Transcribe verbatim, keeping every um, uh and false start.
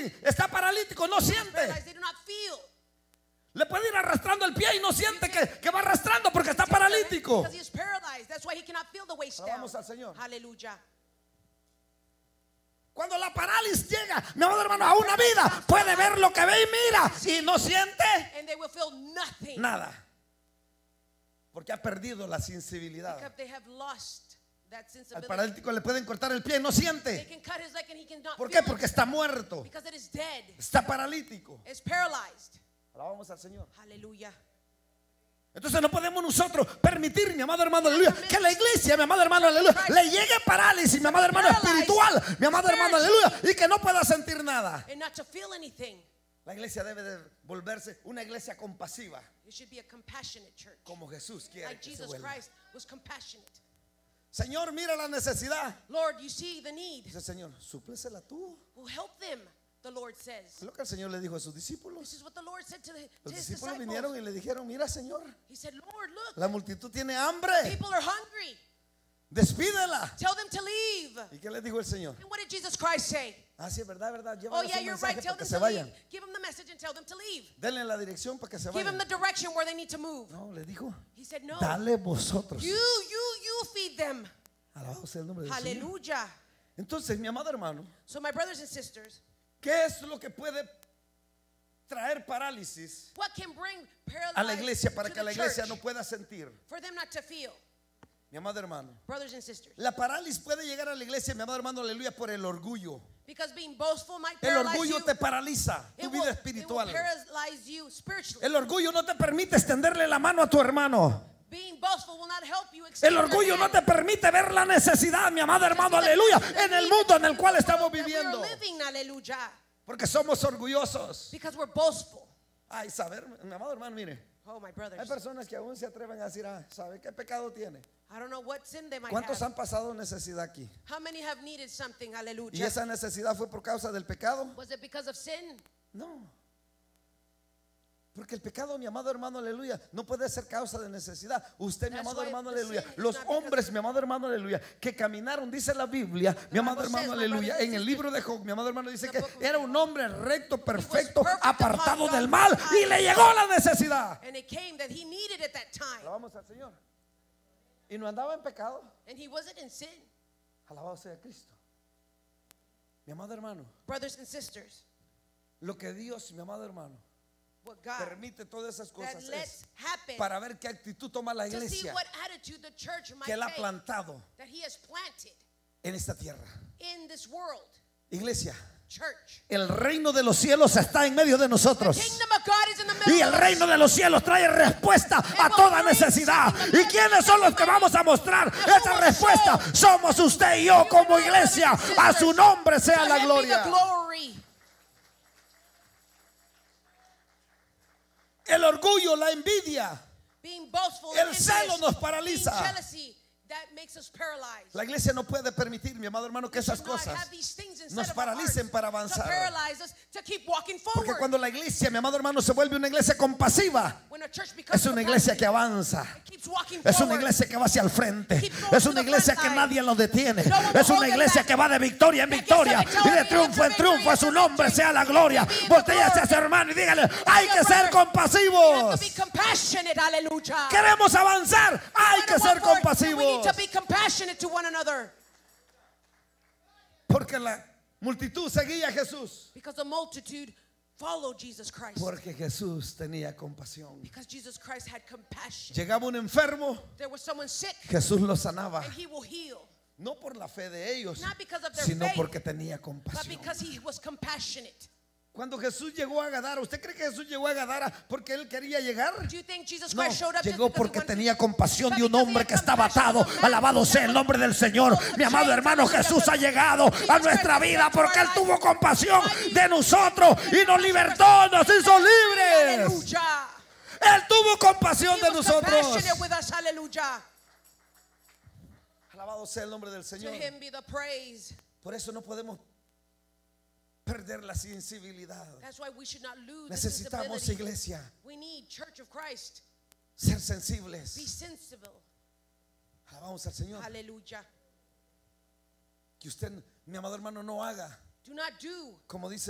alguien está paralítico, no siente. They do not feel. Le puede ir arrastrando el pie y no siente que, que va arrastrando porque está paralítico. Because he is paralyzed. That's why he cannot feel the waist down. Alabamos al Señor. Hallelujah. Cuando la parálisis llega, mi amado hermano, a una vida, puede ver lo que ve y mira y no siente And they will feel nothing. nada. Porque ha perdido la sensibilidad. Because they have lost that Al sensibility. paralítico le pueden cortar el pie y no They siente. can cut his leg and he cannot ¿Por feel qué? Porque it. está muerto. Because it is dead. Está paralítico. It's paralyzed. Alabamos al Señor. Hallelujah. Entonces no podemos nosotros permitir, mi amado hermano, aleluya, que la iglesia, mi amado hermano, aleluya, le llegue parálisis, mi amado hermano espiritual, mi amado hermano, aleluya, y que no pueda sentir nada. And not to feel anything. La iglesia debe de volverse una iglesia compasiva, It should be a compassionate church. como Jesús quiere Like que se Jesus vuelva. Christ was compassionate. Señor, mira la necesidad. Lord, you see the need. Dice, Señor, súplesela tú. Well, help them, the Lord says. Es lo que el Señor le dijo a sus This discípulos. is what the Lord said to, the, to Los his discípulos disciples. vinieron y le dijeron, mira, Señor, He said, Lord, look, la multitud tiene hambre. people are hungry. Despídela. Tell them to leave. ¿Y qué le dijo el Señor? And what did Jesus Christ say? Ah, sí, es verdad, verdad. Oh, Llévanos yeah, un you're mensaje right. Tell para que them se to vayan. leave. Give them the message and tell them to leave. Denle la dirección para que se Give them vayan. the direction where they need to move. No, le dijo, He said, no. dale vosotros. You, you, you feed them. Alabado sea el nombre del Señor. Hallelujah. Entonces, mi amado hermano, So my brothers and sisters, ¿qué es lo que puede traer parálisis what can bring a la paralysis iglesia para to que the la iglesia church no pueda sentir? for them not to feel? Mi amado hermano, Brothers and sisters. la parálisis puede llegar a la iglesia, mi amado hermano, aleluya, por el orgullo. Because being boastful might El paralyze orgullo you. te paraliza It tu will, vida it will espiritual. paralyze you spiritually. El orgullo no te permite extenderle la mano a tu hermano. Being boastful will not help you El extend your orgullo no hand. te permite ver la necesidad, mi amado hermano, aleluya, en el mundo en el cual estamos That we are viviendo. living, hallelujah. Porque somos orgullosos. Because we're boastful. Ay, saber, mi amado hermano, mire, Oh, my hay brothers. personas que aún se atreven a decir, ah, ¿sabe qué pecado tiene? I don't know what sin they might ¿Cuántos have. han pasado necesidad aquí? How many have needed something, ¿Y hallelujah? esa necesidad fue por causa del pecado? Was it because of sin? No. Porque el pecado, mi amado hermano, aleluya, no puede ser causa de necesidad. Usted, mi That's amado why hermano, the aleluya, sin is los not because hombres, of- mi amado hermano, aleluya, que caminaron, dice la Biblia, mi amado Bible says, hermano, my aleluya, brothers en and el libro de Job, mi amado hermano dice the que book of era Job. un hombre recto, perfecto, perfect apartado upon del God's mal, y eyes. le llegó la necesidad. And it came that he needed at that time. Alabamos al Señor. Y no andaba en pecado. And he wasn't in sin. Alabado sea Cristo. Mi amado hermano, Brothers and sisters, lo que Dios, mi amado hermano, what God permite todas esas that cosas lets es happen para ver qué actitud toma la to see iglesia what attitude the church might que él ha take plantado that he has planted en esta tierra. in this world. Iglesia, Church. el reino de los cielos está en medio de The nosotros. kingdom of God is in the middle Y el of us. reino de los cielos trae respuesta a toda necesidad. ¿Y quiénes son los que vamos a mostrar esa respuesta? Somos usted y yo como iglesia. A su nombre sea To la him be the gloria. glory. El orgullo, la envidia, Being boastful el and celo envious, nos paraliza. being jealousy, that makes us paralyzed. La iglesia no puede permitir, mi amado hermano, que We esas should not cosas have these things inside nos of our paralicen hearts para to avanzar. paralyze us to keep walking Porque forward. cuando la iglesia, mi amado hermano, se vuelve una iglesia compasiva, When a church becomes es una iglesia que compassionate, avanza. it keeps walking Es una forward. iglesia que va hacia el frente. Keep going Es to una the iglesia front que side. nadie lo detiene. No one will Es una hold them iglesia back. que va de victoria en That gets victoria the y de victory triunfo en after triunfo. A victory su nombre after sea la victory. gloria. Be in the Voltea hacia glory. su hermano y dígale, hay Your que ser brother, You have compasivos. to be compassionate, hallelujah. Queremos avanzar, hay que Wanna ser walk forward, then we need compasivos. to be compassionate to one another. Porque la multitud seguía a Jesús. Because the multitude followed Jesus Christ. Porque Jesús tenía compasión. Because Jesus Christ had compassion. Llegaba un enfermo, There was someone sick, Jesús lo sanaba. and he will heal. No por la fe de ellos, Not because of their sino faith, porque tenía but compasión. because he was compassionate. Cuando Jesús llegó a Gadara, ¿usted cree que Jesús llegó a Gadara porque él quería llegar? Do you think Jesus No, Christ showed up just llegó because he porque wanted tenía to? compasión But de un because he hombre had que estaba compassion atado. of a man Alabado sea el nombre del Señor. Mi amado hermano, Jesús ha llegado a nuestra vida porque Él tuvo compasión de nosotros y nos libertó, nos hizo libres. Hallelujah. Él tuvo compasión He de was nosotros. compassionate with us. Hallelujah. Alabado sea el nombre del To Señor. him be the praise. Por eso no podemos perder la sensibilidad. That's why we should not lose the Necesitamos, sensibility. iglesia, We need Church of Christ. ser Be sensibles. sensible. Alabamos al Señor. Hallelujah. Que usted, mi amado hermano, no haga Do not do como dice